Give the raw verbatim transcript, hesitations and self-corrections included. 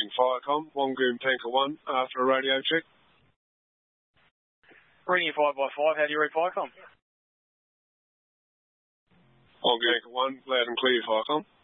reporting Firecom, Wangoom Tanker one, after a radio check. Reading five by five, how do you read Firecom? Wangoom Tanker one, loud and clear Firecom.